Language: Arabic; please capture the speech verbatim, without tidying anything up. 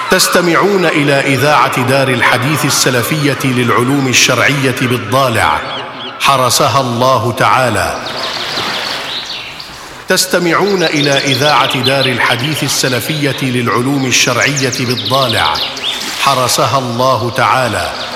تستمعون إلى إذاعة دار الحديث السلفية للعلوم الشرعية بالضالع حرسها الله تعالى. تستمعون إلى إذاعة دار الحديث السلفية للعلوم الشرعية بالضالع حرسها الله تعالى.